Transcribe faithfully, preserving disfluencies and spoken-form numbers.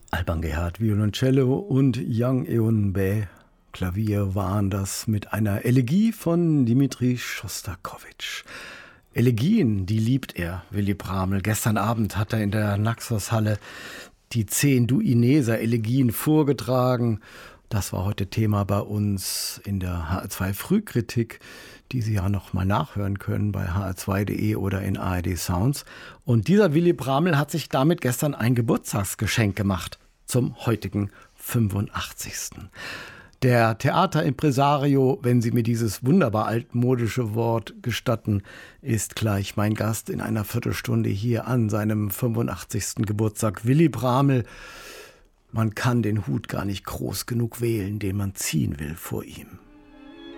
Alban Gerhard Violoncello und Yang Eun-bae Klavier waren das mit einer Elegie von Dmitri Schostakowitsch. Elegien, die liebt er, Willy Bramel. Gestern Abend hat er in der Naxos-Halle die zehn Duineser-Elegien vorgetragen. Das war heute Thema bei uns in der H R zwei Frühkritik, die Sie ja noch mal nachhören können bei h r zwei punkt de oder in A R D Sounds. Und dieser Willy Bramel hat sich damit gestern ein Geburtstagsgeschenk gemacht zum heutigen fünfundachtzigsten Der Theaterimpresario, wenn Sie mir dieses wunderbar altmodische Wort gestatten, ist gleich mein Gast in einer Viertelstunde hier an seinem fünfundachtzigsten Geburtstag. Willy Bramel, man kann den Hut gar nicht groß genug wählen, den man ziehen will vor ihm.